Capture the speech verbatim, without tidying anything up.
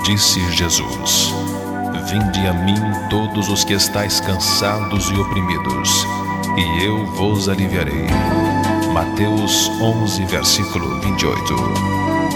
Disse Jesus: Vinde a mim todos os que estáis cansados e oprimidos, e eu vos aliviarei. Mateus onze, versículo vinte e oito.